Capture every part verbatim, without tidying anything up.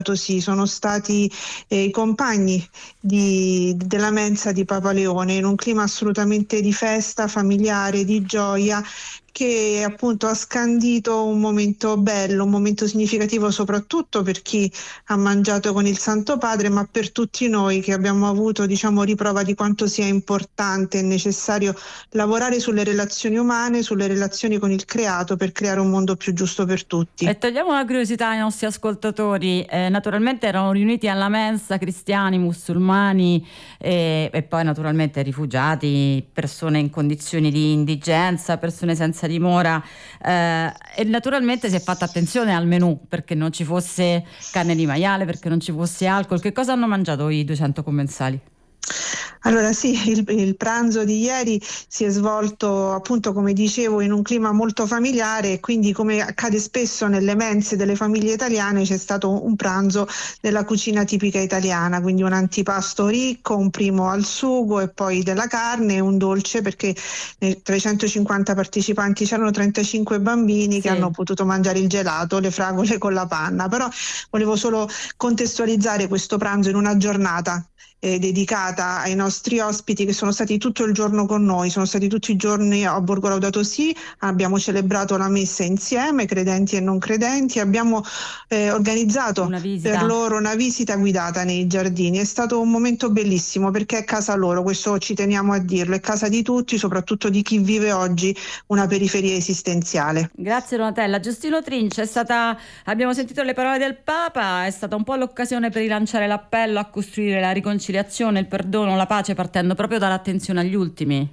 Sì, sono stati eh, i compagni di, della mensa di Papa Leone in un clima assolutamente di festa, familiare, di gioia, che appunto ha scandito un momento bello, un momento significativo soprattutto per chi ha mangiato con il Santo Padre, ma per tutti noi che abbiamo avuto, diciamo, riprova di quanto sia importante e necessario lavorare sulle relazioni umane, sulle relazioni con il creato per creare un mondo più giusto per tutti. E togliamo una curiosità ai nostri ascoltatori, eh, naturalmente erano riuniti alla mensa cristiani, musulmani eh, e poi naturalmente rifugiati, persone in condizioni di indigenza, persone senza dimora eh, e naturalmente si è fatta attenzione al menù perché non ci fosse carne di maiale, perché non ci fosse alcol. Che cosa hanno mangiato i duecento commensali? Allora sì, il, il pranzo di ieri si è svolto appunto, come dicevo, in un clima molto familiare e quindi, come accade spesso nelle mense delle famiglie italiane, c'è stato un pranzo della cucina tipica italiana, quindi un antipasto ricco, un primo al sugo e poi della carne e un dolce, perché tra i centocinquanta partecipanti c'erano trentacinque bambini sì. che hanno potuto mangiare il gelato, le fragole con la panna. Però volevo solo contestualizzare questo pranzo in una giornata Eh, dedicata ai nostri ospiti che sono stati tutto il giorno con noi, sono stati tutti i giorni a Borgo Laudato Si, abbiamo celebrato la messa insieme, credenti e non credenti, abbiamo eh, organizzato per loro una visita guidata nei giardini. È stato un momento bellissimo perché è casa loro, questo ci teniamo a dirlo, è casa di tutti, soprattutto di chi vive oggi una periferia esistenziale. Grazie Donatella. Giustino Trince, è stata, abbiamo sentito le parole del Papa, è stata un po' l'occasione per rilanciare l'appello a costruire la riconciliazione, il perdono, la pace, partendo proprio dall'attenzione agli ultimi.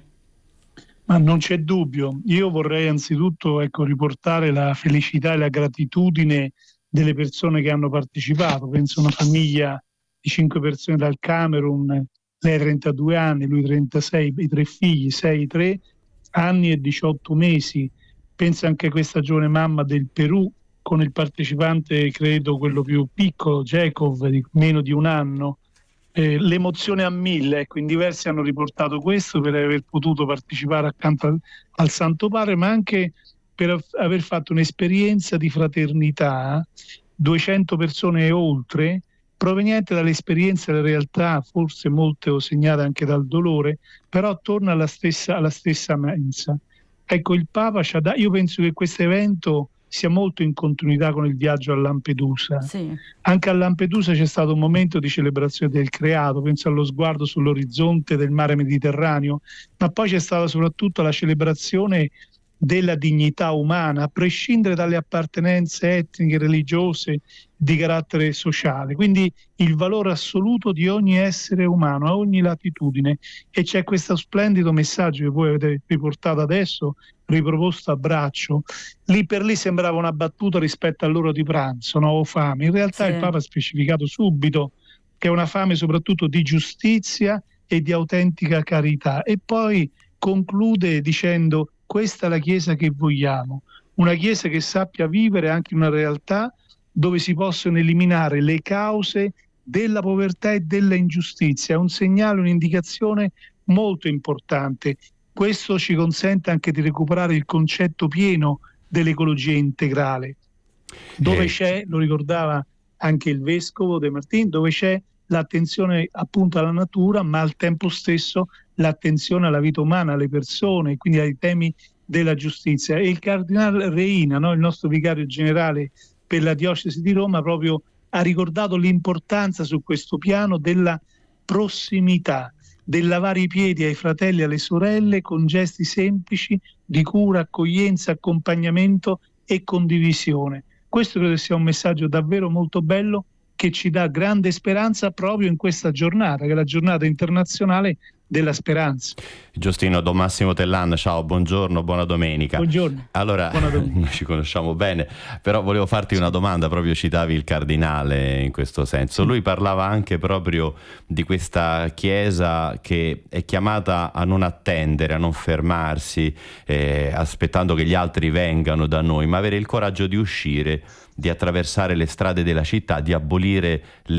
Ma non c'è dubbio, io vorrei anzitutto ecco, riportare la felicità e la gratitudine delle persone che hanno partecipato. Penso a una famiglia di cinque persone dal Camerun, lei ha trentadue anni, lui trentasei, i tre figli, sei, tre anni e diciotto mesi. Penso anche a questa giovane mamma del Perù con il partecipante, credo quello più piccolo, Jacob, di meno di un anno. Eh, l'emozione a mille, ecco, in diversi hanno riportato questo per aver potuto partecipare accanto al, al Santo Padre, ma anche per av- aver fatto un'esperienza di fraternità, duecento persone e oltre, proveniente dall'esperienza della realtà, forse molte segnate anche dal dolore, però attorno alla stessa, alla stessa mensa. Ecco, il Papa ci ha dato, io penso che questo evento sia molto in continuità con il viaggio a Lampedusa. Sì. Anche a Lampedusa c'è stato un momento di celebrazione del creato, penso allo sguardo sull'orizzonte del mare Mediterraneo, ma poi c'è stata soprattutto la celebrazione della dignità umana, a prescindere dalle appartenenze etniche, religiose, di carattere sociale. Quindi il valore assoluto di ogni essere umano, a ogni latitudine. E c'è questo splendido messaggio che voi avete riportato adesso, riproposto a braccio. Lì per lì sembrava una battuta rispetto all'ora di pranzo, no? O fame. In realtà sì. Il Papa ha specificato subito che è una fame soprattutto di giustizia e di autentica carità. E poi conclude dicendo: questa è la Chiesa che vogliamo, una Chiesa che sappia vivere anche in una realtà dove si possono eliminare le cause della povertà e della ingiustizia. È un segnale, un'indicazione molto importante. Questo ci consente anche di recuperare il concetto pieno dell'ecologia integrale, dove eh. c'è, lo ricordava anche il Vescovo De Martin, dove c'è l'attenzione appunto alla natura, ma al tempo stesso l'attenzione alla vita umana, alle persone, quindi ai temi della giustizia. E il Cardinale Reina, no, il nostro vicario generale per la diocesi di Roma, proprio ha ricordato l'importanza su questo piano della prossimità, del lavare i piedi ai fratelli e alle sorelle con gesti semplici di cura, accoglienza, accompagnamento e condivisione. Questo credo sia un messaggio davvero molto bello che ci dà grande speranza proprio in questa giornata, che è la giornata internazionale della speranza. Giustino, Don Massimo Tellan, ciao, buongiorno, buona domenica. Buongiorno. Allora, buona domenica. Noi ci conosciamo bene, però volevo farti una domanda, proprio citavi il cardinale in questo senso. Lui parlava anche proprio di questa Chiesa che è chiamata a non attendere, a non fermarsi, eh, aspettando che gli altri vengano da noi, ma avere il coraggio di uscire, di attraversare le strade della città, di abolire le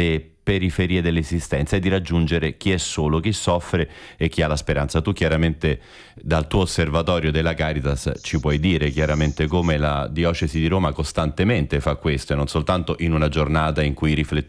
periferie dell'esistenza e di raggiungere chi è solo, chi soffre e chi ha la speranza. Tu chiaramente dal tuo osservatorio della Caritas ci puoi dire chiaramente come la Diocesi di Roma costantemente fa questo, e non soltanto in una giornata in cui riflettiamo